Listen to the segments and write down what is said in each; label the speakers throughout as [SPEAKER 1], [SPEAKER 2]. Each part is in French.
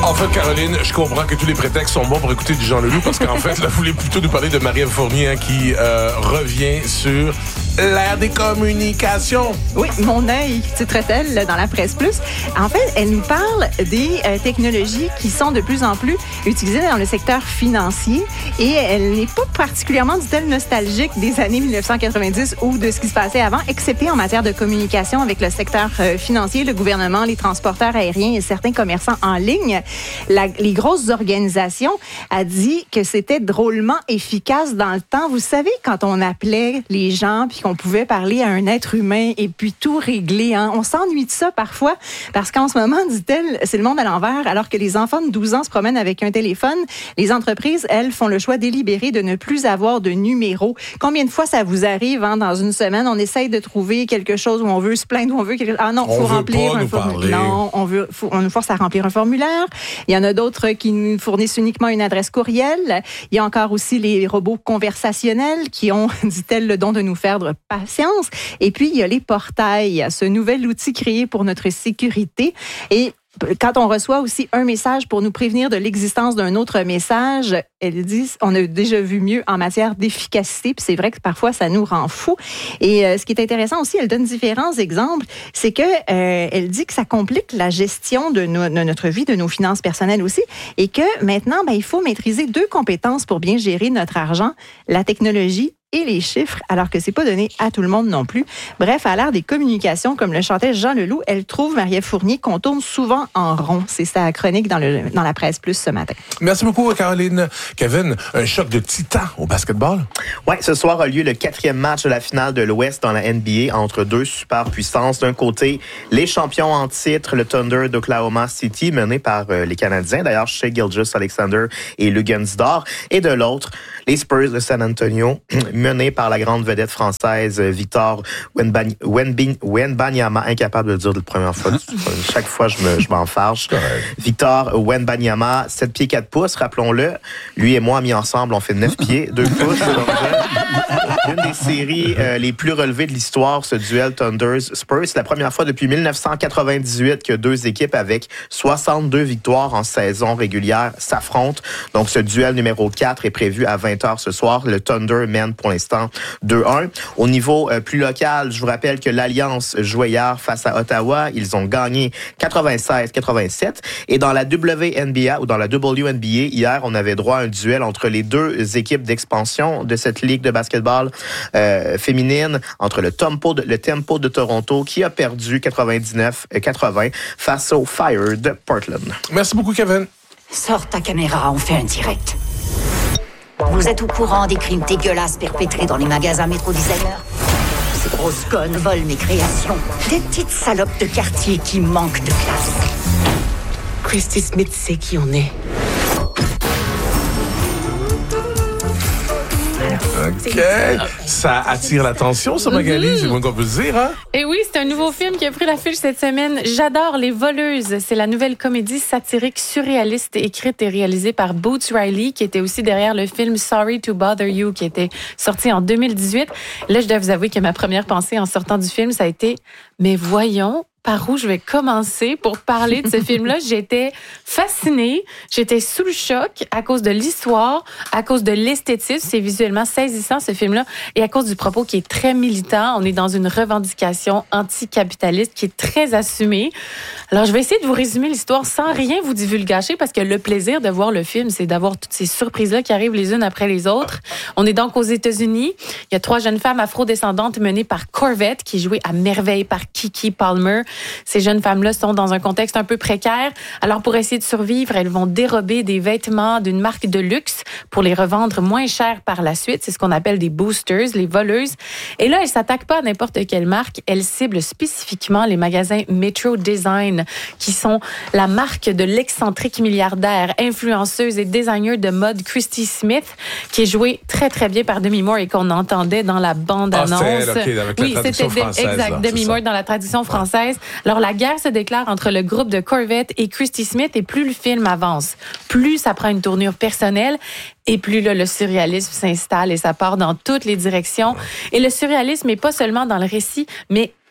[SPEAKER 1] En fait, Caroline, je comprends que tous les prétextes sont bons pour écouter du Jean Leloup parce qu'en fait, là, vous voulez plutôt nous parler de Marie-Ève Fournier qui revient sur l'ère des communications.
[SPEAKER 2] Oui, Mon œil, titrait-elle dans la Presse Plus. En fait, elle nous parle des technologies qui sont de plus en plus utilisées dans le secteur financier et elle n'est pas particulièrement, dit-elle, nostalgique des années 1990 ou de ce qui se passait avant, excepté en matière de communication avec le secteur financier, le gouvernement, les transporteurs aériens et certains commerçants en ligne. Les grosses organisations a dit que c'était drôlement efficace dans le temps. Vous savez, quand on appelait les gens puis qu'on pouvait parler à un être humain et puis tout régler, hein? On s'ennuie de ça parfois parce qu'en ce moment, dit-elle, c'est le monde à l'envers. Alors que les enfants de 12 ans se promènent avec un téléphone, les entreprises, elles, font le choix délibéré de ne plus avoir de numéro. Combien de fois ça vous arrive, hein, dans une semaine, on essaye de trouver quelque chose où on veut se plaindre, où on veut quelque chose. Ah non, il faut remplir un formulaire. Non, on nous force à remplir un formulaire. Il y en a d'autres qui nous fournissent uniquement une adresse courriel. Il y a encore aussi les robots conversationnels qui ont, dit-elle, le don de nous faire de patience. Et puis, il y a les portails, ce nouvel outil créé pour notre sécurité. Et quand on reçoit aussi un message pour nous prévenir de l'existence d'un autre message, elle dit, on a déjà vu mieux en matière d'efficacité, puis c'est vrai que parfois ça nous rend fous. Et ce qui est intéressant aussi, elle donne différents exemples, c'est que elle dit que ça complique la gestion de notre vie, de nos finances personnelles aussi, et que maintenant, il faut maîtriser 2 compétences pour bien gérer notre argent, la technologie et les chiffres, alors que c'est pas donné à tout le monde non plus. Bref, à l'ère des communications, comme le chantait Jean Leloup, elle trouve Marie-Ève Fournier qu'on tourne souvent en rond. C'est sa chronique dans la Presse Plus ce matin.
[SPEAKER 1] Merci beaucoup, Caroline. Kevin, un choc de titan au basketball?
[SPEAKER 3] Oui, ce soir a lieu le 4e match de la finale de l'Ouest dans la NBA entre 2 superpuissances. D'un côté, les champions en titre, le Thunder d'Oklahoma City, mené par les Canadiens, d'ailleurs Shai Gilgeous-Alexander et Luguentz-Dort. Et de l'autre, les Spurs de San Antonio, menés par la grande vedette française Victor Wembanyama, incapable de le dire de la première fois. Chaque fois, je m'enfarge. Victor Wembanyama, 7 pieds 4 pouces, rappelons-le. Lui et moi, mis ensemble, on fait 9 pieds 2 pouces. Une des séries les plus relevées de l'histoire, ce duel Thunders-Spurs. C'est la première fois depuis 1998 que 2 équipes avec 62 victoires en saison régulière s'affrontent. Donc, ce duel numéro 4 est prévu à 20h ce soir. Le Thunder mène pour l'instant 2-1. Au niveau plus local, je vous rappelle que l'Alliance jouait hier face à Ottawa. Ils ont gagné 96-87. Et dans la WNBA ou dans la WNBA, hier, on avait droit à un duel entre les 2 équipes d'expansion de cette ligue de basketball féminine, entre le Tempo de Toronto qui a perdu 99-80 face au Fire de Portland.
[SPEAKER 1] Merci beaucoup, Kevin.
[SPEAKER 4] Sors ta caméra, on fait un direct. Vous êtes au courant des crimes dégueulasses perpétrés dans les magasins Métro Designer? Ces grosses connes volent mes créations. Des petites salopes de quartier qui manquent de classe.
[SPEAKER 5] Christy Smith sait qui on est.
[SPEAKER 1] OK. Ça attire l'attention, ça, Magali. C'est le moins qu'on peut se dire, hein?
[SPEAKER 6] Et oui, c'est un nouveau film qui a pris l'affiche cette semaine. J'adore Les Voleuses. C'est la nouvelle comédie satirique surréaliste écrite et réalisée par Boots Riley, qui était aussi derrière le film Sorry to Bother You, qui était sorti en 2018. Là, je dois vous avouer que ma première pensée en sortant du film, ça a été, mais voyons, par où je vais commencer pour parler de ce film-là? J'étais fascinée, j'étais sous le choc à cause de l'histoire, à cause de l'esthétisme. C'est visuellement saisissant, ce film-là, et à cause du propos qui est très militant. On est dans une revendication anticapitaliste qui est très assumée. Alors, je vais essayer de vous résumer l'histoire sans rien vous divulgacher, parce que le plaisir de voir le film, c'est d'avoir toutes ces surprises-là qui arrivent les unes après les autres. On est donc aux États-Unis. Il y a 3 jeunes femmes afro-descendantes menées par Corvette, qui est jouée à merveille par Keke Palmer. Ces jeunes femmes-là sont dans un contexte un peu précaire. Alors, pour essayer de survivre, elles vont dérober des vêtements d'une marque de luxe pour les revendre moins cher par la suite. C'est ce qu'on appelle des boosters, les voleuses. Et là, elles s'attaquent pas à n'importe quelle marque. Elles ciblent spécifiquement les magasins Metro Design, qui sont la marque de l'excentrique milliardaire, influenceuse et designer de mode Christy Smith, qui est jouée très, très bien par Demi Moore et qu'on entendait dans la bande-annonce.
[SPEAKER 1] Oui, c'était
[SPEAKER 6] exact, Demi Moore dans la traduction française. Alors, la guerre se déclare entre le groupe de Corvette et Christy Smith, et plus le film avance, plus ça prend une tournure personnelle, et plus là, le surréalisme s'installe et ça part dans toutes les directions. Et le surréalisme n'est pas seulement dans le récit, mais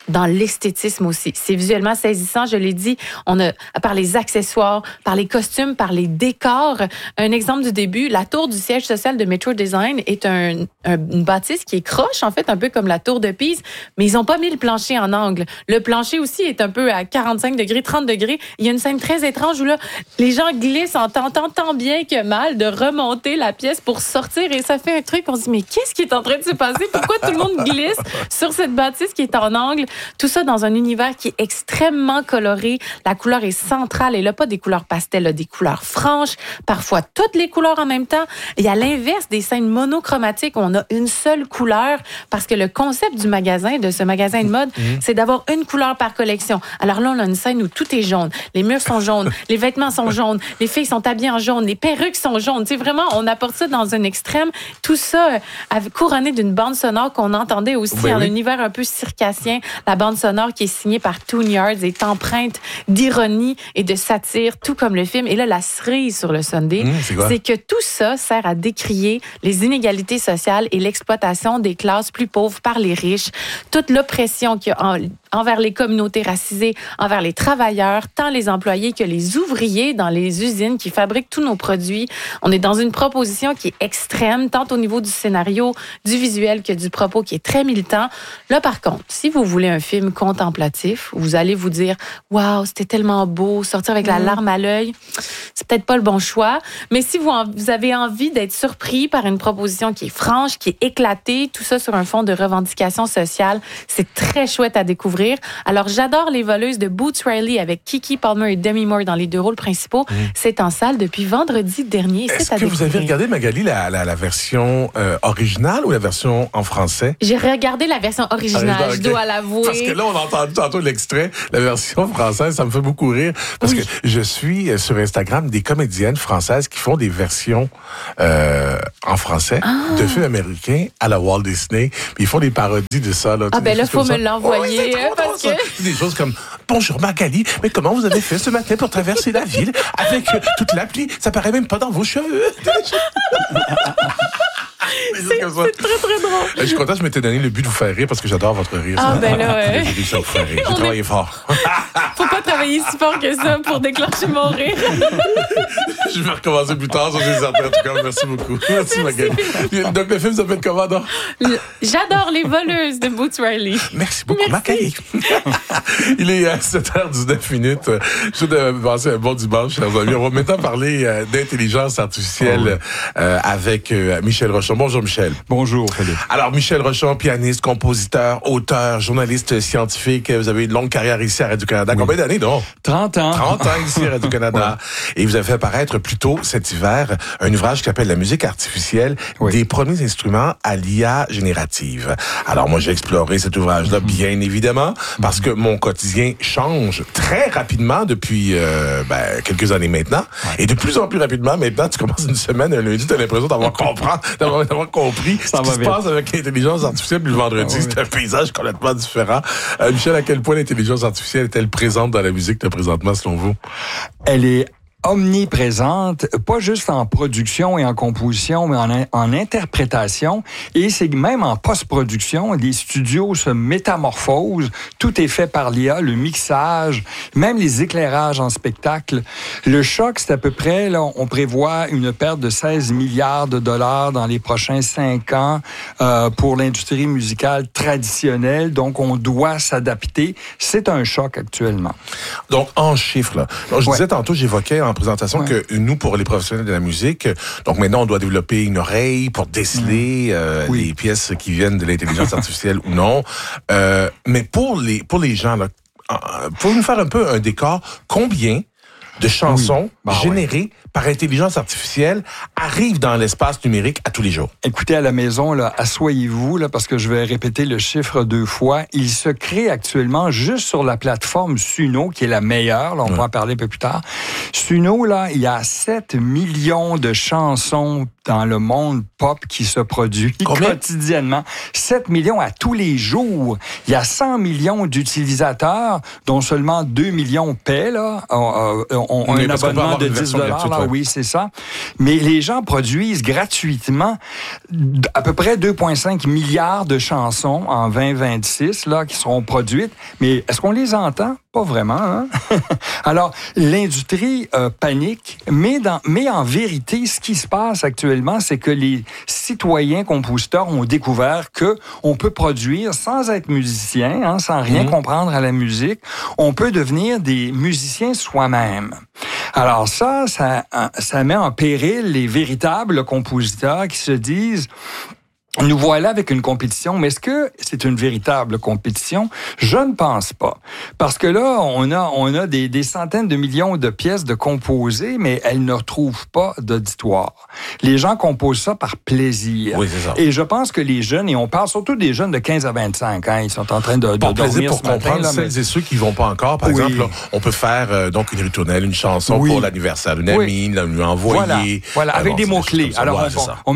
[SPEAKER 6] dans l'esthétisme aussi. C'est visuellement saisissant, je l'ai dit. On a, par les accessoires, par les costumes, par les décors. Un exemple du début, la tour du siège social de Metro Design est une bâtisse qui est croche, en fait, un peu comme la tour de Pise, mais ils n'ont pas mis le plancher en angle. Le plancher aussi est un peu à 45 degrés, 30 degrés. Il y a une scène très étrange où là, les gens glissent en tentant tant bien que mal de remonter la pièce pour sortir et ça fait un truc, on se dit, mais qu'est-ce qui est en train de se passer? Pourquoi tout le monde glisse sur cette bâtisse qui est en angle? Tout ça dans un univers qui est extrêmement coloré. La couleur est centrale. Elle n'a pas des couleurs pastel, elle a des couleurs franches, parfois toutes les couleurs en même temps. Et à l'inverse des scènes monochromatiques où on a une seule couleur parce que le concept du magasin, de ce magasin de mode, c'est d'avoir une couleur par collection. Alors là, on a une scène où tout est jaune. Les murs sont jaunes, les vêtements sont jaunes, les filles sont habillées en jaune, les perruques sont jaunes. Tu sais, vraiment, on apporte ça dans un extrême. Tout ça couronné d'une bande sonore qu'on entendait aussi en un univers un peu circassien. La bande sonore qui est signée par Tune Yards est empreinte d'ironie et de satire, tout comme le film. Et là, la cerise sur le Sunday, c'est que tout ça sert à décrier les inégalités sociales et l'exploitation des classes plus pauvres par les riches. Toute l'oppression qu'il y a envers les communautés racisées, envers les travailleurs, tant les employés que les ouvriers dans les usines qui fabriquent tous nos produits. On est dans une proposition qui est extrême, tant au niveau du scénario, du visuel que du propos qui est très militant. Là, par contre, si vous voulez un film contemplatif, vous allez vous dire « Wow, c'était tellement beau, sortir avec la larme à l'œil, c'est peut-être pas le bon choix. » Mais si vous avez envie d'être surpris par une proposition qui est franche, qui est éclatée, tout ça sur un fond de revendication sociale, c'est très chouette à découvrir. Alors, j'adore Les Voleuses de Boots Riley avec Keke Palmer et Demi Moore dans les deux rôles principaux. C'est en salle depuis vendredi dernier.
[SPEAKER 1] Est-ce que vous avez regardé, Magali, la version originale ou la version en français?
[SPEAKER 6] J'ai regardé la version originale, je dois l'avouer.
[SPEAKER 1] Parce que là, on a entendu tantôt l'extrait, la version française, ça me fait beaucoup rire. Parce que je suis sur Instagram des comédiennes françaises qui font des versions en français de films américains à la Walt Disney. Puis ils font des parodies de ça. Là,
[SPEAKER 6] ben là, il faut me l'envoyer. Parce que...
[SPEAKER 1] Des choses comme « Bonjour Magali, mais comment vous avez fait ce matin pour traverser la ville avec toute la pluie? Ça paraît même pas dans vos cheveux. »
[SPEAKER 6] C'est très, très drôle.
[SPEAKER 1] Je suis content, je m'étais donné le but de vous faire rire parce que j'adore votre rire.
[SPEAKER 6] Ah, ben là, ouais.
[SPEAKER 1] Ça vous fait rire. J'ai travaillé fort.
[SPEAKER 6] Faut pas travailler si fort que ça pour déclencher mon rire.
[SPEAKER 1] Je vais recommencer plus tard, ça j'ai certain. En tout cas, merci beaucoup. Merci Magali. Donc, le film s'appelle comment, donc?
[SPEAKER 6] J'adore Les Voleuses de Boots Riley.
[SPEAKER 1] Merci beaucoup, Magali. Il est 7h19. Je souhaite passer un bon dimanche, chers amis. On va maintenant parler d'intelligence artificielle avec Michel Rochon. Bonjour, Michel.
[SPEAKER 7] Bonjour, Philippe.
[SPEAKER 1] Alors, Michel Rochon, pianiste, compositeur, auteur, journaliste scientifique. Vous avez une longue carrière ici à Radio-Canada. Combien d'années, non?
[SPEAKER 7] 30 ans.
[SPEAKER 1] 30 ans ici à Radio-Canada. Et vous avez fait apparaître plus tôt cet hiver un ouvrage qui s'appelle La musique artificielle, des premiers instruments à l'IA générative. Alors, moi, j'ai exploré cet ouvrage-là, bien évidemment, parce que mon quotidien change très rapidement depuis quelques années maintenant. Et de plus en plus rapidement, maintenant, tu commences une semaine, un lundi, tu as l'impression d'avoir compris ce qui se passe avec l'intelligence artificielle. Puis le vendredi, c'est un paysage complètement différent. Michel, à quel point l'intelligence artificielle est-elle présente dans la musique de présentement, selon vous?
[SPEAKER 7] Elle est omniprésente, pas juste en production et en composition, mais en interprétation. Et c'est même en post-production. Les studios se métamorphosent. Tout est fait par l'IA, le mixage, même les éclairages en spectacle. Le choc, c'est à peu près, là, on prévoit une perte de 16 milliards de dollars dans les prochains 5 ans pour l'industrie musicale traditionnelle. Donc, on doit s'adapter. C'est un choc actuellement.
[SPEAKER 1] Donc, en chiffres, là. Donc, je disais tantôt, j'évoquais en présentation que nous, pour les professionnels de la musique, donc maintenant, on doit développer une oreille pour déceler les pièces qui viennent de l'intelligence artificielle ou non. Mais pour les gens, là, pour nous faire un peu un décor, combien de chansons générées par intelligence artificielle arrivent dans l'espace numérique à tous les jours?
[SPEAKER 7] Écoutez, à la maison, là, asseyez-vous, là, parce que je vais répéter le chiffre 2 fois. Il se crée actuellement juste sur la plateforme Suno, qui est la meilleure. Là, on va en parler un peu plus tard. Suno, là, il y a 7 millions de chansons dans le monde pop qui se produit quotidiennement. 7 millions à tous les jours. Il y a 100 millions d'utilisateurs, dont seulement 2 millions paient, là, ont un abonnement de $10. Là, oui, c'est ça. Mais les gens produisent gratuitement à peu près 2,5 milliards de chansons en 2026, là, qui seront produites. Mais est-ce qu'on les entend? Pas vraiment, hein? Alors, l'industrie panique, mais en vérité, ce qui se passe actuellement, c'est que les citoyens compositeurs ont découvert que on peut produire sans être musicien, hein, sans rien comprendre à la musique. On peut devenir des musiciens soi-même. Alors ça met en péril les véritables compositeurs qui se disent... Nous voilà avec une compétition, mais est-ce que c'est une véritable compétition? Je ne pense pas. Parce que là, on a des centaines de millions de pièces de composées, mais elles ne retrouvent pas d'auditoire. Les gens composent ça par plaisir.
[SPEAKER 1] Oui, c'est ça.
[SPEAKER 7] Et je pense que les jeunes, et on parle surtout des jeunes de 15 à 25 ans, ils sont en train de
[SPEAKER 1] par plaisir
[SPEAKER 7] dormir
[SPEAKER 1] pour
[SPEAKER 7] ce matin,
[SPEAKER 1] comprendre
[SPEAKER 7] là,
[SPEAKER 1] celles et ceux qui ne vont pas encore. Par exemple, là, on peut faire donc une ritournelle, une chanson pour l'anniversaire d'une amie, lui envoyer.
[SPEAKER 7] Voilà, avec des mots-clés. Alors,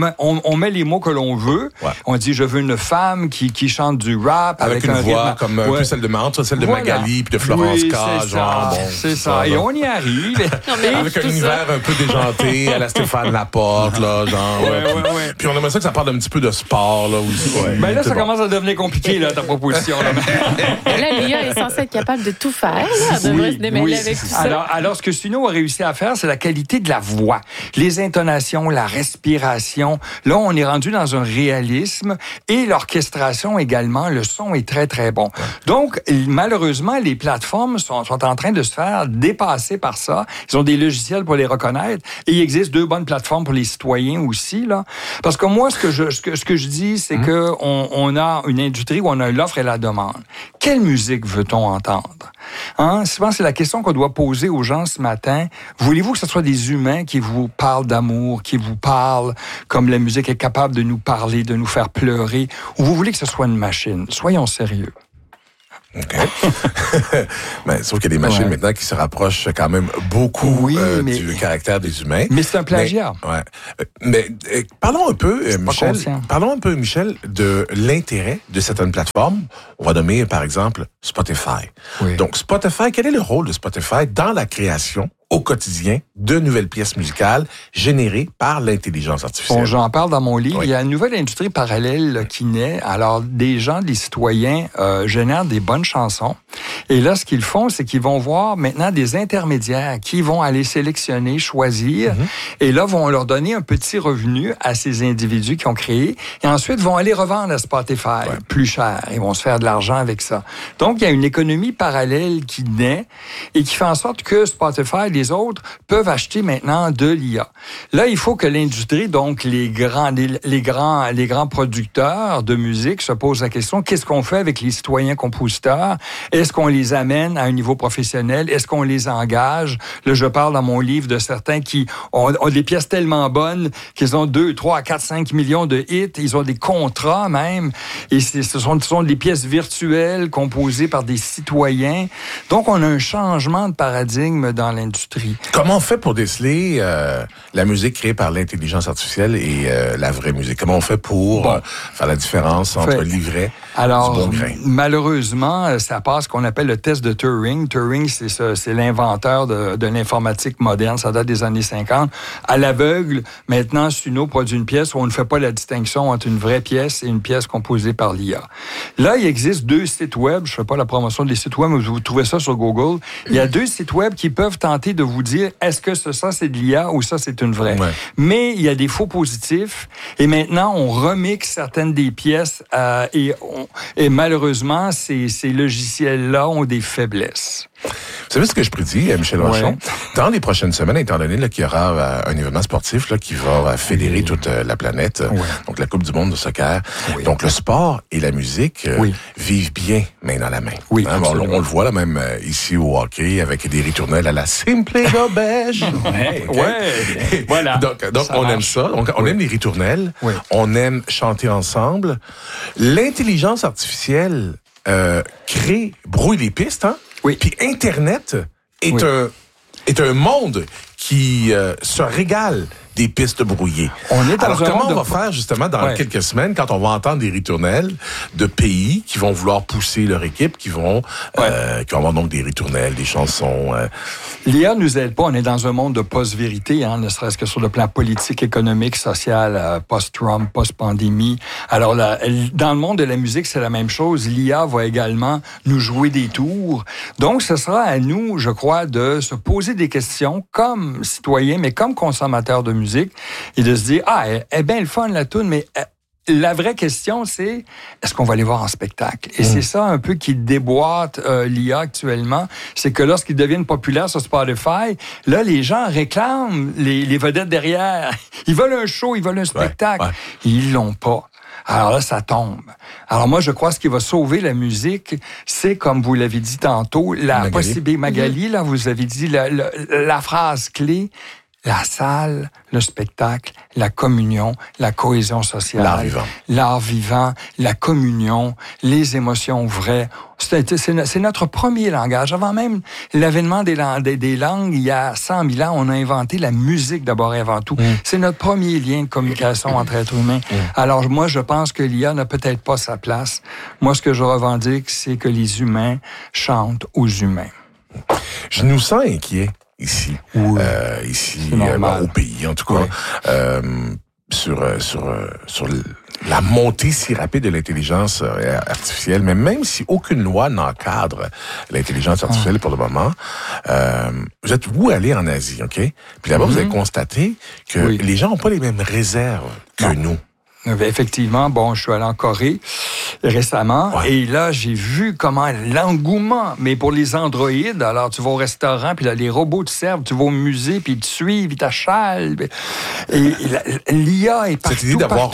[SPEAKER 7] on met les mots que l'on veut.
[SPEAKER 1] Ouais.
[SPEAKER 7] On dit, je veux une femme qui chante du rap.
[SPEAKER 1] Avec une voix comme un peu celle de Mante, celle de Magali, puis de Florence K.
[SPEAKER 7] C'est ça. Et on y arrive.
[SPEAKER 1] Avec un univers un peu déjanté, à la Stéphane Laporte, là, genre. Puis on aimerait ça que ça parle un petit peu de sport, là, aussi.
[SPEAKER 7] Ben là, ça commence à devenir compliqué, là, ta proposition.
[SPEAKER 6] Là, l'IA est censée être capable de tout faire. Elle devrait se démêler avec tout ça.
[SPEAKER 7] Alors, ce que Suno a réussi à faire, c'est la qualité de la voix. Les intonations, la respiration. Là, on est rendu dans un réalisme et l'orchestration également. Le son est très, très bon. Donc, malheureusement, les plateformes sont en train de se faire dépasser par ça. Ils ont des logiciels pour les reconnaître et il existe 2 bonnes plateformes pour les citoyens aussi, là. Parce que moi, ce que je dis, c'est que on a une industrie où on a l'offre et la demande. Quelle musique veut-on entendre? Hein? Souvent, c'est la question qu'on doit poser aux gens ce matin. Voulez-vous que ce soit des humains qui vous parlent d'amour, qui vous parlent comme la musique est capable de nous parler, de nous faire pleurer, ou vous voulez que ce soit une machine? Soyons sérieux.
[SPEAKER 1] OK. Ben, sauf qu'il y a des machines maintenant qui se rapprochent quand même beaucoup du caractère des humains.
[SPEAKER 7] Mais c'est un plagiat.
[SPEAKER 1] Mais parlons un peu, Michel, de l'intérêt de certaines plateformes. On va nommer, par exemple, Spotify. Oui. Donc, Spotify, quel est le rôle de Spotify dans la création au quotidien de nouvelles pièces musicales générées par l'intelligence artificielle?
[SPEAKER 7] Bon, j'en parle dans mon livre. Il y a une nouvelle industrie parallèle là, qui naît. Alors, des gens, des citoyens génèrent des bonnes chansons. Et là, ce qu'ils font, c'est qu'ils vont voir maintenant des intermédiaires qui vont aller sélectionner, choisir, et là, vont leur donner un petit revenu à ces individus qui ont créé, et ensuite vont aller revendre à Spotify plus cher. Ils vont se faire de l'argent avec ça. Donc, il y a une économie parallèle qui naît et qui fait en sorte que Spotify, les autres, peuvent acheter maintenant de l'IA. Là, il faut que l'industrie, donc les grands producteurs de musique se posent la question, qu'est-ce qu'on fait avec les citoyens compositeurs? Est-ce qu'on les amène à un niveau professionnel? Est-ce qu'on les engage? Là, je parle dans mon livre de certains qui ont des pièces tellement bonnes qu'ils ont 2, 3, 4, 5 millions de hits. Ils ont des contrats même. Et ce sont des pièces virtuelles composées par des citoyens. Donc, on a un changement de paradigme dans l'industrie.
[SPEAKER 1] Comment on fait pour déceler la musique créée par l'intelligence artificielle et la vraie musique? Comment on fait pour faire la différence entre l'ivraie et du bon grain?
[SPEAKER 7] Malheureusement, ça passe ce qu'on appelle le test de Turing. Turing, c'est l'inventeur de l'informatique moderne. Ça date des années 50. À l'aveugle, maintenant, Suno produit une pièce où on ne fait pas la distinction entre une vraie pièce et une pièce composée par l'IA. Là, il existe 2 sites web. Je ne fais pas la promotion des sites web, mais vous trouvez ça sur Google. Il y a 2 sites web qui peuvent tenter de vous dire est-ce que ça, c'est de l'IA ou ça, c'est une vraie. Ouais. Mais il y a des faux positifs. Et maintenant, on remixe certaines des pièces et malheureusement, ces logiciels-là ont des faiblesses.
[SPEAKER 1] Vous savez ce que je prédis, Michel Rochon? Dans les prochaines semaines, étant donné qu'il y aura un événement sportif qui va fédérer toute la planète, donc la Coupe du monde de soccer, donc le sport et la musique vivent bien main dans la main.
[SPEAKER 7] Oui,
[SPEAKER 1] on le voit là même ici au hockey avec des ritournelles à la Simple Gobèche.
[SPEAKER 7] Voilà.
[SPEAKER 1] Donc on aime ça. On aime les ritournelles. On aime chanter ensemble. L'intelligence artificielle brouille les pistes, hein? Oui. Puis Internet est un monde qui se régale des pistes brouillées.
[SPEAKER 7] On est dans
[SPEAKER 1] Alors,
[SPEAKER 7] un
[SPEAKER 1] comment
[SPEAKER 7] monde
[SPEAKER 1] on va faire, justement, dans
[SPEAKER 7] Ouais.
[SPEAKER 1] quelques semaines, quand on va entendre des ritournelles de pays qui vont vouloir pousser leur équipe, qui vont avoir donc des ritournelles, des chansons...
[SPEAKER 7] L'IA nous aide pas. On est dans un monde de post-vérité, hein, ne serait-ce que sur le plan politique, économique, social, post-Trump, post-pandémie. Alors, dans le monde de la musique, c'est la même chose. L'IA va également nous jouer des tours. Donc, ce sera à nous, je crois, de se poser des questions comme citoyens, mais comme consommateurs de musique, et de se dire, elle est bien le fun, la toune, mais... La vraie question, c'est est-ce qu'on va aller voir en spectacle? Et c'est ça un peu qui déboîte l'IA actuellement. C'est que lorsqu'ils deviennent populaires sur Spotify, là, les gens réclament les vedettes derrière. Ils veulent un show, ils veulent un spectacle.
[SPEAKER 1] Ouais.
[SPEAKER 7] Ils l'ont pas. Alors là, ça tombe. Alors moi, je crois que ce qui va sauver la musique, c'est, comme vous l'avez dit tantôt, la possibilité... Magali, là, vous avez dit la phrase clé... La salle, le spectacle, la communion, la cohésion sociale. L'art vivant, la communion, les émotions vraies. C'est notre premier langage. Avant même l'avènement des langues, il y a 100 000 ans, on a inventé la musique d'abord et avant tout. C'est notre premier lien de communication entre êtres humains. Alors moi, je pense que l'IA n'a peut-être pas sa place. Moi, ce que je revendique, c'est que les humains chantent aux humains.
[SPEAKER 1] Je nous sens inquiets. Ici,
[SPEAKER 7] oui.
[SPEAKER 1] Au pays, en tout cas, sur la montée si rapide de l'intelligence artificielle, mais même si aucune loi n'encadre l'intelligence artificielle pour le moment, vous êtes allé en Asie, OK? Puis là-bas, vous avez constaté que les gens n'ont pas les mêmes réserves que nous.
[SPEAKER 7] Effectivement, je suis allé en Corée récemment et là, j'ai vu comment l'engouement, mais pour les androïdes, alors tu vas au restaurant, puis là, les robots te servent, tu vas au musée, puis ils te suivent, ils t'achalent. Et l'IA est partout.
[SPEAKER 1] Cette idée d'avoir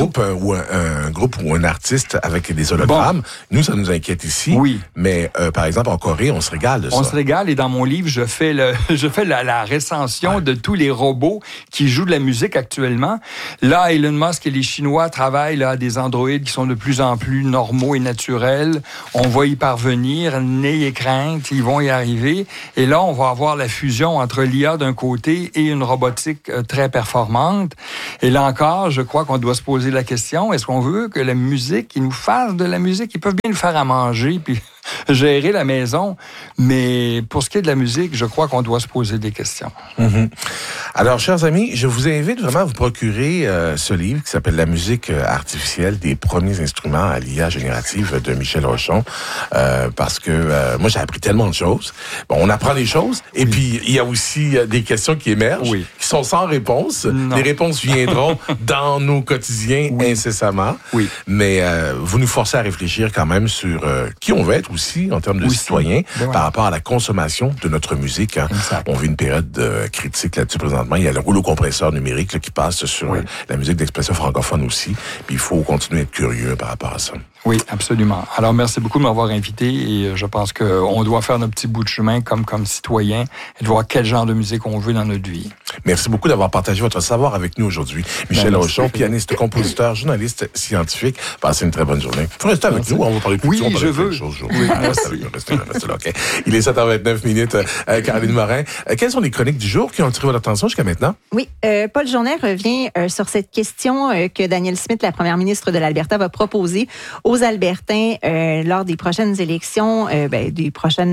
[SPEAKER 1] un groupe ou un artiste avec des hologrammes, nous, ça nous inquiète ici.
[SPEAKER 7] Oui.
[SPEAKER 1] Mais par exemple, en Corée, on se régale de ça.
[SPEAKER 7] On se régale et dans mon livre, je fais la recension de tous les robots qui jouent de la musique actuellement. Là, Elon Musk et les Chinois travaillent à des androïdes qui sont de plus en plus normaux et naturels. On va y parvenir, n'ayez crainte, ils vont y arriver. Et là, on va avoir la fusion entre l'IA d'un côté et une robotique très performante. Et là encore, je crois qu'on doit se poser la question, est-ce qu'on veut que la musique, ils nous fassent de la musique? Ils peuvent bien nous faire à manger, puis gérer la maison. Mais pour ce qui est de la musique, je crois qu'on doit se poser des questions.
[SPEAKER 1] Alors, chers amis, je vous invite vraiment à vous procurer ce livre qui s'appelle « La musique artificielle des premiers instruments à l'IA générative » de Michel Rochon, parce que moi, j'ai appris tellement de choses. On apprend des choses, et puis il y a aussi des questions qui émergent, qui sont sans réponse. Les réponses viendront dans nos quotidiens incessamment. Mais vous nous forcez à réfléchir quand même sur qui on veut être aussi en termes de citoyens par rapport à la consommation de notre musique. On vit une période critique là-dessus présentement. Il y a le rouleau compresseur numérique là, qui passe sur la musique d'expression francophone aussi. Puis il faut continuer à être curieux par rapport à ça.
[SPEAKER 7] Oui, absolument. Alors, merci beaucoup de m'avoir invité et je pense qu'on doit faire notre petit bout de chemin comme citoyen et de voir quel genre de musique on veut dans notre vie.
[SPEAKER 1] Merci beaucoup d'avoir partagé votre savoir avec nous aujourd'hui. Michel Rochon, pianiste, compositeur, journaliste, scientifique. Passez une très bonne journée. Vous restez avec nous, on va parler de culture.
[SPEAKER 7] Oui, je veux.
[SPEAKER 1] Restez là, OK. Il est 7h29, Caroline Morin. Quelles sont les chroniques du jour qui ont attiré votre attention jusqu'à maintenant?
[SPEAKER 2] Oui, Paul Journet revient sur cette question que Danielle Smith, la première ministre de l'Alberta, va proposer aux Albertains lors des prochaines élections, de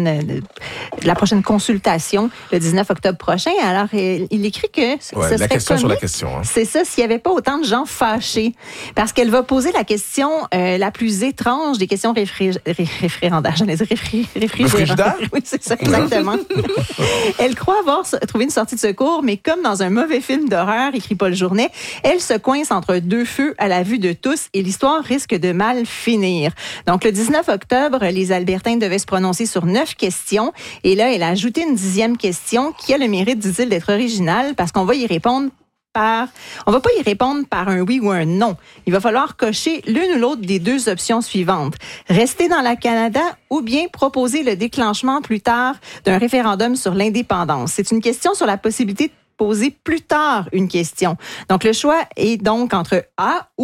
[SPEAKER 2] la prochaine consultation le 19 octobre prochain. Alors, il écrit que ce serait
[SPEAKER 1] la question
[SPEAKER 2] comique,
[SPEAKER 1] sur la question.
[SPEAKER 2] C'est ça, s'il n'y avait pas autant de gens fâchés. Parce qu'elle va poser la question la plus étrange des questions référendaires. J'allais dire réfrigéraires. Oui, c'est ça, exactement. Elle croit avoir trouvé une sortie de secours, mais comme dans un mauvais film d'horreur, écrit Paul Journet, elle se coince entre deux feux à la vue de tous et l'histoire risque de mal finir. Donc, le 19 octobre, les Albertains devaient se prononcer sur 9 questions. Et là, elle a ajouté une 10e question qui a le mérite, dit-il, d'être originale parce qu'on va y répondre on va pas y répondre par un oui ou un non. Il va falloir cocher l'une ou l'autre des deux options suivantes. Rester dans le Canada ou bien proposer le déclenchement plus tard d'un référendum sur l'indépendance. C'est une question sur la possibilité de poser plus tard une question. Donc, le choix est donc entre A ou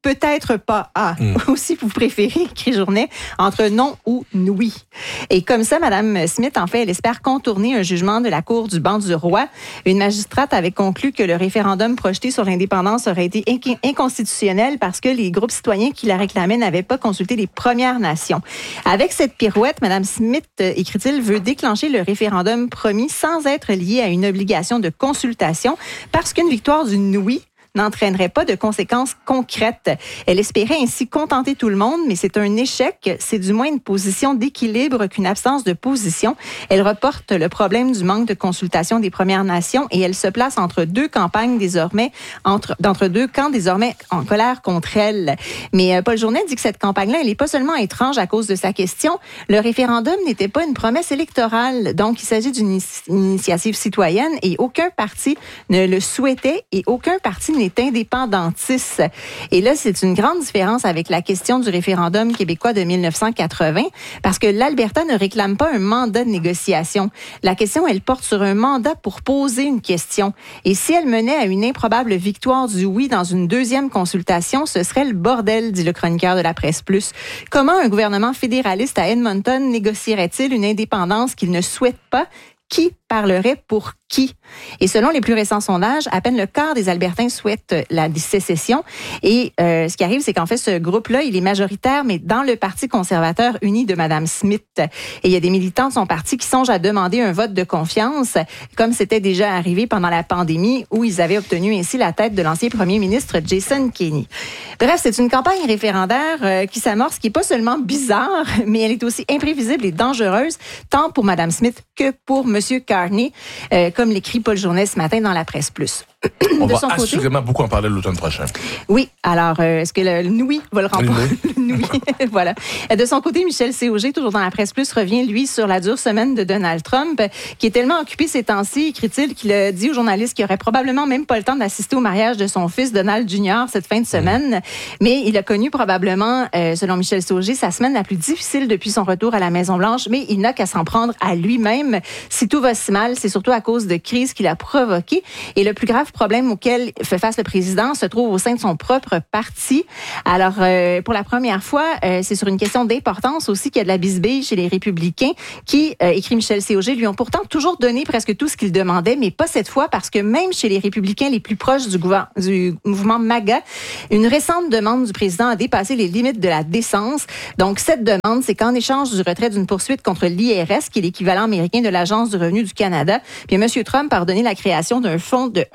[SPEAKER 2] peut-être pas A. Ou si vous préférez, écrit Journet, entre non ou oui. Et comme ça, Mme Smith, en fait, elle espère contourner un jugement de la Cour du banc du roi. Une magistrate avait conclu que le référendum projeté sur l'indépendance aurait été inconstitutionnel parce que les groupes citoyens qui la réclamaient n'avaient pas consulté les Premières Nations. Avec cette pirouette, Mme Smith, écrit-il, veut déclencher le référendum promis sans être lié à une obligation de consultation parce qu'une victoire du oui n'entraînerait pas de conséquences concrètes. Elle espérait ainsi contenter tout le monde, mais c'est un échec. C'est du moins une position d'équilibre qu'une absence de position. Elle reporte le problème du manque de consultation des Premières Nations et elle se place entre deux campagnes désormais, entre deux camps désormais en colère contre elle. Mais Paul Journet dit que cette campagne-là, elle n'est pas seulement étrange à cause de sa question. Le référendum n'était pas une promesse électorale. Donc, il s'agit d'une initiative citoyenne et aucun parti ne le souhaitait et aucun parti n'est indépendantiste. Et là, c'est une grande différence avec la question du référendum québécois de 1980, parce que l'Alberta ne réclame pas un mandat de négociation. La question, elle porte sur un mandat pour poser une question. Et si elle menait à une improbable victoire du oui dans une deuxième consultation, ce serait le bordel, dit le chroniqueur de la Presse Plus. Comment un gouvernement fédéraliste à Edmonton négocierait-il une indépendance qu'il ne souhaite pas? Qui parlerait pour qui? Et selon les plus récents sondages, à peine le quart des Albertains souhaitent la sécession. Et ce qui arrive, c'est qu'en fait, ce groupe-là, il est majoritaire, mais dans le Parti conservateur uni de Mme Smith. Et il y a des militants de son parti qui songent à demander un vote de confiance, comme c'était déjà arrivé pendant la pandémie, où ils avaient obtenu ainsi la tête de l'ancien premier ministre Jason Kenney. Bref, c'est une campagne référendaire qui s'amorce, qui n'est pas seulement bizarre, mais elle est aussi imprévisible et dangereuse, tant pour Mme Smith que pour M. Carney, comme l'écrit Paul Journet ce matin dans la Presse Plus.
[SPEAKER 1] On va assurément beaucoup en parler l'automne prochain.
[SPEAKER 2] Oui, alors, est-ce que le oui va le remporter? Oui, voilà. De son côté, Michel C.O.G., toujours dans la Presse Plus, revient, lui, sur la dure semaine de Donald Trump, qui est tellement occupé ces temps-ci, écrit-il, qu'il a dit aux journalistes qu'il n'aurait probablement même pas le temps d'assister au mariage de son fils, Donald Jr., cette fin de semaine. Mais il a connu probablement, selon Michel C.O.G., sa semaine la plus difficile depuis son retour à la Maison-Blanche, mais il n'a qu'à s'en prendre à lui-même. Si tout va si mal, c'est surtout à cause de crises qu'il a provoquées. Et le plus grave problème auquel fait face le président se trouve au sein de son propre parti. Alors, pour la première fois, c'est sur une question d'importance aussi qu'il y a de la bisbille chez les Républicains qui, écrit Michel C.O.G., lui ont pourtant toujours donné presque tout ce qu'ils demandaient, mais pas cette fois parce que même chez les Républicains les plus proches du mouvement MAGA, une récente demande du président a dépassé les limites de la décence. Donc, cette demande, c'est qu'en échange du retrait d'une poursuite contre l'IRS, qui est l'équivalent américain de l'Agence du revenu du Canada, puis M. Trump a ordonné la création d'un fonds de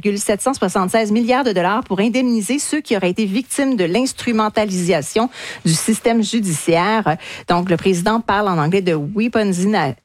[SPEAKER 2] 1,776 milliards de dollars pour indemniser ceux qui auraient été victimes de l'instrumentalisation du système judiciaire. Donc, le président parle en anglais de weaponization,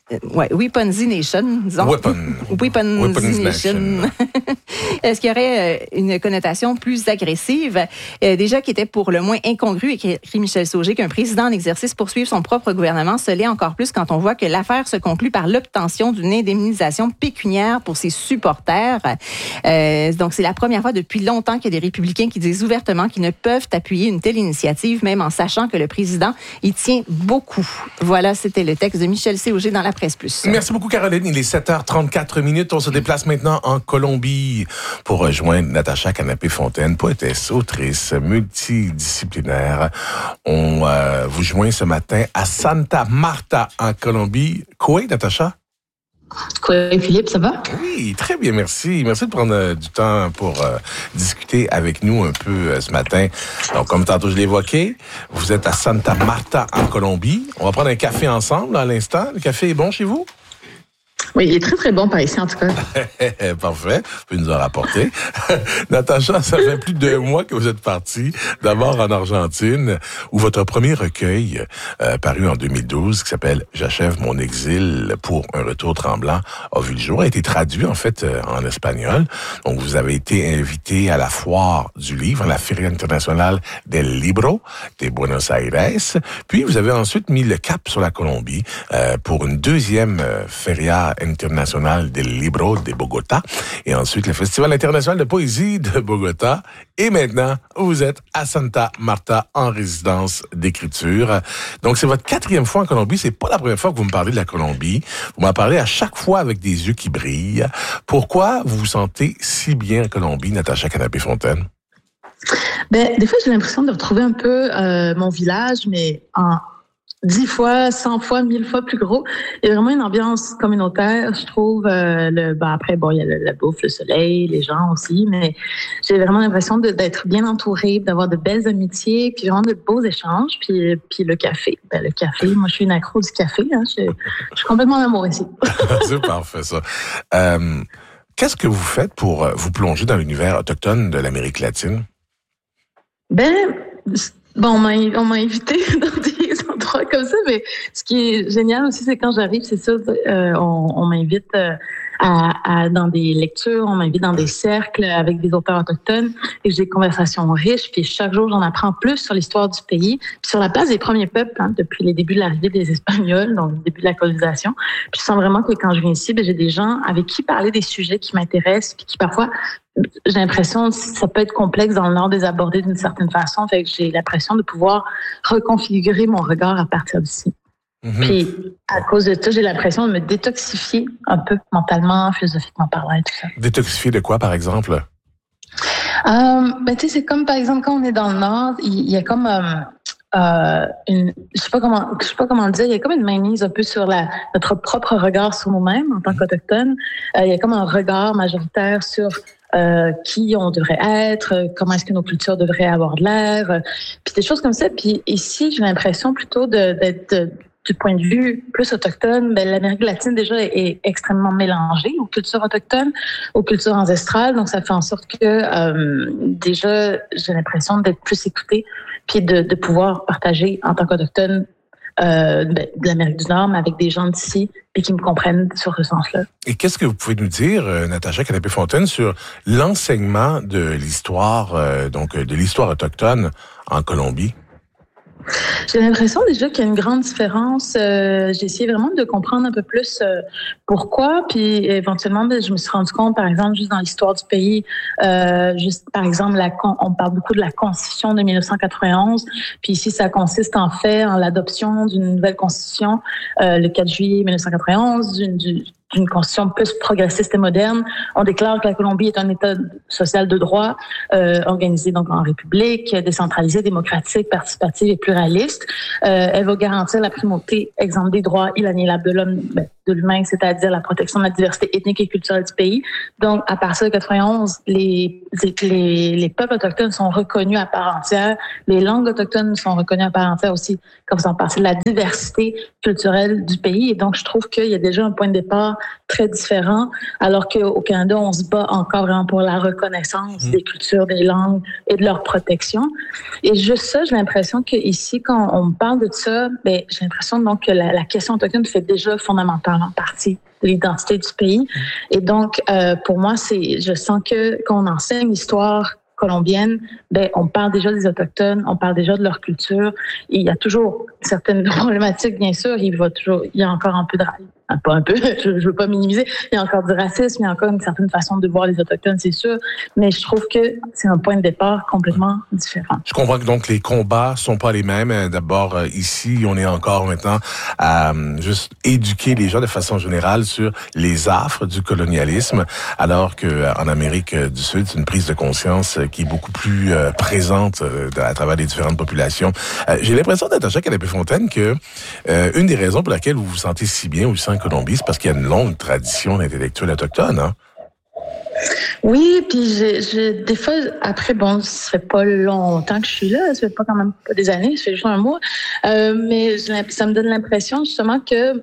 [SPEAKER 2] disons. Weaponization. Est-ce qu'il y aurait une connotation plus agressive? Déjà qui était pour le moins incongru, écrit Michel C.O.G., qu'un président en exercice poursuive son propre gouvernement, se l'est encore plus quand on voit que l'affaire se conclut par l'obtention d'une indemnisation pécuniaire pour ses supporters. Donc, c'est la première fois depuis longtemps qu'il y a des républicains qui disent ouvertement qu'ils ne peuvent appuyer une telle initiative, même en sachant que le président y tient beaucoup. Voilà, c'était le texte de Michel C.O.G. dans la Presse Plus.
[SPEAKER 1] Merci beaucoup, Caroline. Il est 7h34. On se déplace maintenant en Colombie pour rejoindre Natacha Canapé-Fontaine, poétesse, autrice, multidisciplinaire. On vous joint ce matin à Santa Marta, en Colombie. Quoi, Natacha?
[SPEAKER 8] Quoi, Philippe, ça va?
[SPEAKER 1] Oui, très bien, merci. Merci de prendre du temps pour discuter avec nous un peu ce matin. Donc, comme tantôt je l'ai évoqué, vous êtes à Santa Marta, en Colombie. On va prendre un café ensemble à l'instant. Le café est bon chez vous?
[SPEAKER 8] Oui, il est très, très bon par ici, en tout cas.
[SPEAKER 1] Parfait. Vous pouvez nous en rapporter. Natacha, ça fait plus de 2 mois que vous êtes partie, d'abord en Argentine, où votre premier recueil, paru en 2012, qui s'appelle « J'achève mon exil pour un retour tremblant », a vu le jour, a été traduit, en fait, en espagnol. Donc, vous avez été invité à la foire du livre, la Feria Internacional del Libro de Buenos Aires. Puis, vous avez ensuite mis le cap sur la Colombie pour une deuxième Feria International del Libro de Bogota et ensuite le Festival international de poésie de Bogota. Et maintenant, vous êtes à Santa Marta en résidence d'écriture. Donc, c'est votre 4e fois en Colombie. C'est pas la première fois que vous me parlez de la Colombie. Vous m'en parlez à chaque fois avec des yeux qui brillent. Pourquoi vous vous sentez si bien en Colombie, Natacha Canapé-Fontaine?
[SPEAKER 8] Des fois, j'ai l'impression de retrouver un peu mon village, mais en 10 fois, 100 fois, 1000 fois plus gros. Il y a vraiment une ambiance communautaire, je trouve. Après, il y a la bouffe, le soleil, les gens aussi, mais j'ai vraiment l'impression d'être bien entourée, d'avoir de belles amitiés, puis vraiment de beaux échanges, puis le café. Le café, moi, je suis une accro du café. Hein, je suis complètement en amour ici.
[SPEAKER 1] C'est parfait, ça. Qu'est-ce que vous faites pour vous plonger dans l'univers autochtone de l'Amérique latine?
[SPEAKER 8] On m'a invité dans des endroits comme ça, mais ce qui est génial aussi, c'est quand j'arrive, c'est ça, on m'invite dans des lectures, on m'invite dans des cercles avec des auteurs autochtones et j'ai des conversations riches, puis chaque jour, j'en apprends plus sur l'histoire du pays, puis sur la place des premiers peuples, depuis les débuts de l'arrivée des Espagnols, donc le début de la colonisation. Puis je sens vraiment que quand je viens ici, j'ai des gens avec qui parler des sujets qui m'intéressent, puis qui parfois, j'ai l'impression que ça peut être complexe dans le Nord de les aborder d'une certaine façon, fait que j'ai l'impression de pouvoir reconfigurer mon regard à partir d'ici. Mm-hmm. Puis, à cause de ça, j'ai l'impression de me détoxifier un peu mentalement, philosophiquement parlant et tout ça.
[SPEAKER 1] Détoxifier de quoi, par exemple?
[SPEAKER 8] C'est comme, par exemple, quand on est dans le Nord, il y a comme je sais pas comment dire, il y a comme une mainmise un peu sur notre propre regard sur nous-mêmes en tant qu'Autochtones. Il y a comme un regard majoritaire sur qui on devrait être, comment est-ce que nos cultures devraient avoir de l'air, puis des choses comme ça. Puis ici, j'ai l'impression plutôt d'être du point de vue plus autochtone, l'Amérique latine déjà est extrêmement mélangée aux cultures autochtones, aux cultures ancestrales. Donc, ça fait en sorte que déjà, j'ai l'impression d'être plus écoutée puis de pouvoir partager en tant qu'Autochtone de l'Amérique du Nord, mais avec des gens d'ici et qui me comprennent sur ce sens-là.
[SPEAKER 1] Et qu'est-ce que vous pouvez nous dire, Natacha Canapé-Fontaine, sur l'enseignement de l'histoire, de l'histoire autochtone en Colombie?
[SPEAKER 8] J'ai l'impression déjà qu'il y a une grande différence. J'ai essayé vraiment de comprendre un peu plus pourquoi, puis éventuellement, je me suis rendu compte, par exemple, juste dans l'histoire du pays, par exemple, on parle beaucoup de la Constitution de 1991, puis ici, ça consiste en fait en l'adoption d'une nouvelle Constitution le 4 juillet 1991, d'une constitution plus progressiste et moderne. On déclare que la Colombie est un État social de droit, organisé donc en république, décentralisé, démocratique, participative et pluraliste. Elle va garantir la primauté, exemple des droits inaliénables de l'humain, c'est-à-dire la protection de la diversité ethnique et culturelle du pays. Donc, à partir de 91, les peuples autochtones sont reconnus à part entière. Les langues autochtones sont reconnues à part entière aussi, comme faisant partie de la diversité culturelle du pays. Et donc, je trouve qu'il y a déjà un point de départ très différent, alors qu'au Canada, on se bat encore vraiment pour la reconnaissance des cultures, des langues et de leur protection. Et juste ça, j'ai l'impression qu'ici, quand on parle de ça, j'ai l'impression donc que la question autochtone fait déjà fondamentalement partie de l'identité du pays. Et donc, pour moi, je sens que quand on enseigne l'histoire colombienne, on parle déjà des Autochtones, on parle déjà de leur culture. Et il y a toujours certaines problématiques, bien sûr. Il y a encore un peu de... Pas un peu, je veux pas minimiser. Il y a encore du racisme, il y a encore une certaine façon de voir les Autochtones, c'est sûr. Mais je trouve que c'est un point de départ complètement différent.
[SPEAKER 1] Je comprends que donc les combats sont pas les mêmes. D'abord, ici, on est encore maintenant à juste éduquer les gens de façon générale sur les affres du colonialisme, alors que en Amérique du Sud, c'est une prise de conscience qui est beaucoup plus présente à travers les différentes populations. J'ai l'impression, Natacha Canapé-Fontaine, que une des raisons pour laquelle vous vous sentez si bien au sein de Colombie, c'est parce qu'il y a une longue tradition d'intellectuels autochtones, hein?
[SPEAKER 8] Oui, puis des fois, après, ça fait pas longtemps que je suis là, ça fait pas quand même pas des années, ça fait juste un mois, mais ça me donne l'impression justement que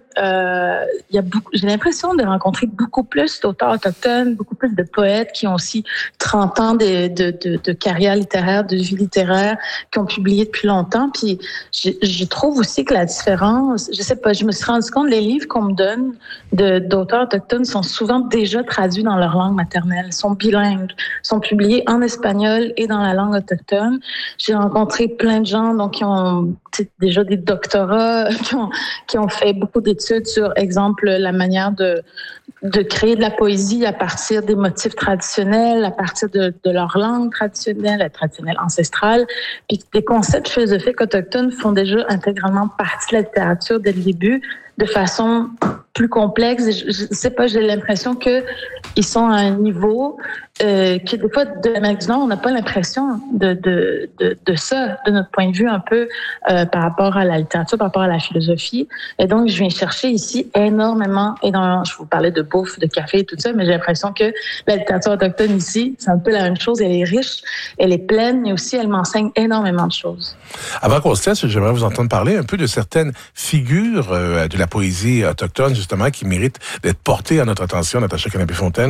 [SPEAKER 8] j'ai l'impression de rencontrer beaucoup plus d'auteurs autochtones, beaucoup plus de poètes qui ont aussi 30 ans de carrière littéraire, de vie littéraire, qui ont publié depuis longtemps, puis je trouve aussi que la différence, je sais pas, je me suis rendu compte, les livres qu'on me donne d'auteurs autochtones sont souvent déjà traduits dans leur langue maternelle, sont bilingues, sont publiés en espagnol et dans la langue autochtone. J'ai rencontré plein de gens donc qui ont déjà des doctorats, qui ont fait beaucoup d'études sur, exemple, la manière de créer de la poésie à partir des motifs traditionnels, à partir de leur langue traditionnelle ancestrale. Puis des concepts philosophiques autochtones font déjà intégralement partie de la littérature dès le début, de façon plus complexe. Je sais pas, j'ai l'impression que ils sont à un niveau que des fois, de l'Amérique du Nord, on n'a pas l'impression de ça, de notre point de vue un peu par rapport à la littérature, par rapport à la philosophie. Et donc, je viens chercher ici énormément. Je vous parlais de bouffe, de café et tout ça, mais j'ai l'impression que la littérature autochtone ici, c'est un peu la même chose. Elle est riche, elle est pleine, mais aussi elle m'enseigne énormément de choses.
[SPEAKER 1] Avant qu'on se laisse, j'aimerais vous entendre parler un peu de certaines figures de la poésie autochtone, justement, qui méritent d'être portées à notre attention, Natacha Canapé-Fontaine.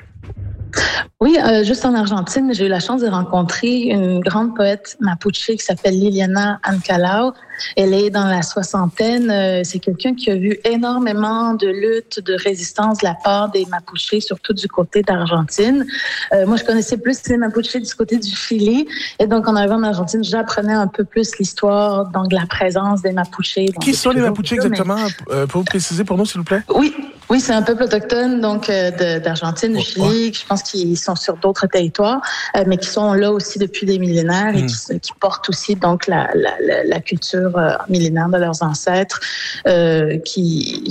[SPEAKER 8] Oui, juste en Argentine, j'ai eu la chance de rencontrer une grande poète mapuche qui s'appelle Liliana Ancalao. Elle est dans la soixantaine. C'est quelqu'un qui a vu énormément de luttes, de résistance de la part des Mapuches, surtout du côté d'Argentine. Moi, je connaissais plus les Mapuches du côté du Chili. Et donc, en arrivant en Argentine, j'apprenais un peu plus l'histoire, donc la présence des Mapuches.
[SPEAKER 1] Qui sont les Mapuches exactement? Pouvez-vous préciser pour nous, s'il vous plaît?
[SPEAKER 8] Oui, c'est un peuple autochtone, donc d'Argentine, du Chili. Je pense qu'ils sont sur d'autres territoires, mais qui sont là aussi depuis des millénaires et qui portent aussi donc la culture millénaire de leurs ancêtres, qui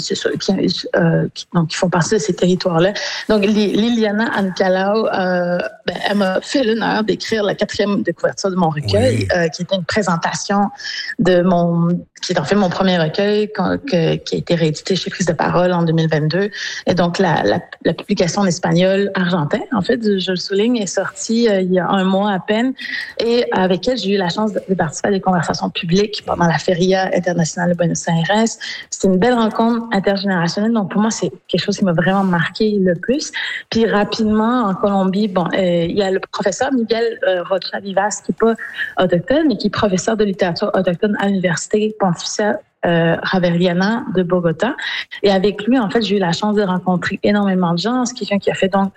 [SPEAKER 8] font partie de ces territoires-là. Donc, Liliana Ancalao, elle m'a fait l'honneur d'écrire la 4e de couverture de mon recueil, qui était une présentation qui est en fait mon premier recueil, qui a été réédité chez Prise de Parole en 2022. Et donc, la publication en espagnol argentin, en fait, je le souligne, est sortie il y a un mois à peine. Et avec elle, j'ai eu la chance de participer à des conversations publiques pendant la Feria internationale de Buenos Aires. C'était une belle rencontre intergénérationnelle. Donc, pour moi, c'est quelque chose qui m'a vraiment marqué le plus. Puis, rapidement, en Colombie, il y a le professeur Miguel Rocha Vivas, qui n'est pas autochtone, mais qui est professeur de littérature autochtone à l'Université Pontificia Javeriana de Bogota. Et avec lui, en fait, j'ai eu la chance de rencontrer énormément de gens. C'est quelqu'un qui a fait donc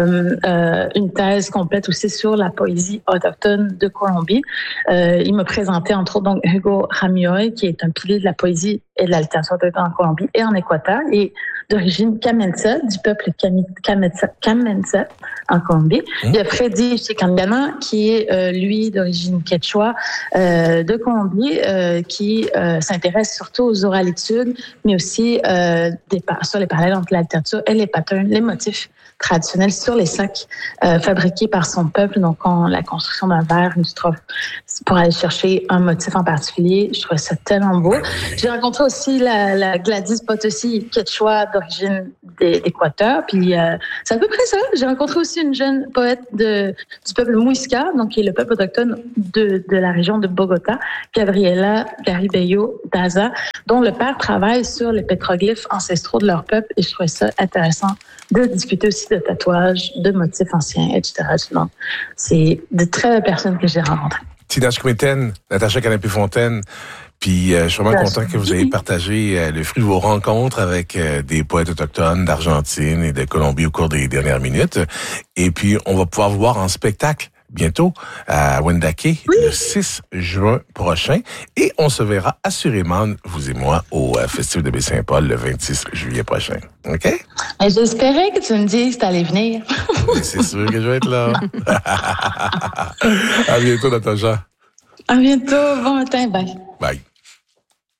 [SPEAKER 8] une thèse complète aussi sur la poésie autochtone de Colombie. Il m'a présenté entre autres donc Hugo Ramioy, qui est un pilier de la poésie et de la littérature autochtone en Colombie et en Équateur, et d'origine Kamenza, du peuple Kamenza en Colombie. Il y a Freddy Chikangana, qui est, lui, d'origine quechua de Colombie, qui s'intéresse surtout aux oralitudes, mais aussi sur les parallèles entre la littérature et les patterns, les motifs traditionnels sur les sacs fabriqués par son peuple. Donc, la construction d'un verre, une strophe, pour aller chercher un motif en particulier. Je trouvais ça tellement beau. J'ai rencontré aussi la Gladys Potosí, quechua d'origine d'Équateur. Puis, c'est à peu près ça. J'ai rencontré aussi une jeune poète du peuple Muisca, donc qui est le peuple autochtone de la région de Bogota, Gabriela Garibello Daza, dont le père travaille sur les pétroglyphes ancestraux de leur peuple. Et je trouvais ça intéressant de discuter aussi de tatouages, de motifs anciens, etc. Donc, c'est de très belles personnes que j'ai rencontrées.
[SPEAKER 1] Tinashe Quinten, Natacha Canapé-Fontaine, puis je suis vraiment content que vous ayez partagé le fruit de vos rencontres avec des poètes autochtones d'Argentine et de Colombie au cours des dernières minutes. Et puis, on va pouvoir vous voir en spectacle bientôt à Wendake le 6 juin prochain. Et on se verra assurément, vous et moi, au Festival de Baie-Saint-Paul le 26 juillet prochain. OK?
[SPEAKER 8] J'espérais que tu me dises que tu allais venir.
[SPEAKER 1] C'est sûr que je vais être là. À bientôt, Natacha.
[SPEAKER 8] À bientôt. Bon matin. Bye.
[SPEAKER 1] Bye.